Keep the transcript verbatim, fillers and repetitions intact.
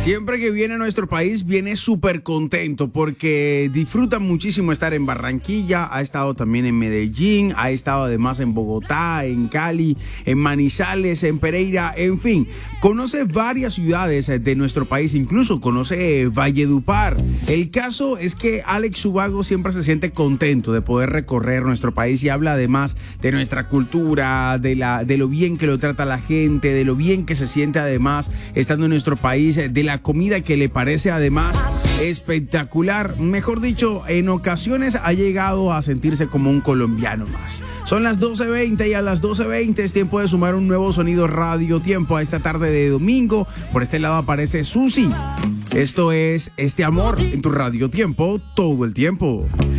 Siempre que viene a nuestro país viene súper contento porque disfruta muchísimo estar en Barranquilla, ha estado también en Medellín, ha estado además en Bogotá, en Cali, en Manizales, en Pereira, en fin, conoce varias ciudades de nuestro país, incluso conoce Valledupar. El caso es que Alex Ubago siempre se siente contento de poder recorrer nuestro país y habla además de nuestra cultura, de, la, de lo bien que lo trata la gente, de lo bien que se siente además estando en nuestro país, de la comida que le parece además espectacular. Mejor dicho, en ocasiones ha llegado a sentirse como un colombiano más. Son las doce veinte y a las doce veinte es tiempo de sumar un nuevo sonido Radio Tiempo a esta tarde de domingo. Por este lado aparece Susi. Esto es Este Amor en tu Radio Tiempo todo el tiempo.